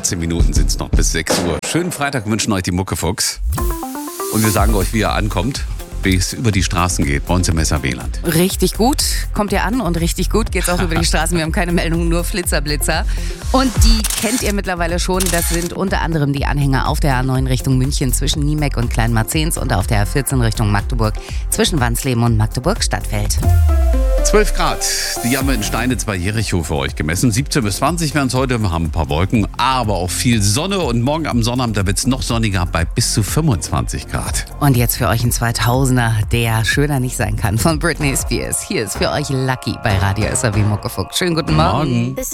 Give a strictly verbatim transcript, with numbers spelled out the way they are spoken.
achtzehn Minuten sind es noch bis sechs Uhr. Schönen Freitag wünschen euch die Muckefuchs. Und wir sagen euch, wie ihr ankommt, wie es über die Straßen geht bei uns im Messer-Wieland. Richtig gut. Kommt ihr an und richtig gut geht's auch über die Straßen. Wir haben keine Meldungen, nur Flitzerblitzer. Und die kennt ihr mittlerweile schon. Das sind unter anderem die Anhänger auf der A neun Richtung München zwischen Niemeck und Kleinmarzens und auf der A vierzehn Richtung Magdeburg zwischen Wansleben und Magdeburg-Stadtfeld. zwölf Grad, die haben wir in Steinitz bei Jericho für euch gemessen. siebzehn bis zwanzig werden es heute, wir haben ein paar Wolken, aber auch viel Sonne. Und morgen am Sonnabend, da wird es noch sonniger bei bis zu fünfundzwanzig Grad. Und jetzt für euch ein zweitausender, der schöner nicht sein kann, von Britney Spears. Hier ist für euch Lucky bei Radio S R W Muckefuchs. Schönen guten Morgen. Morgen.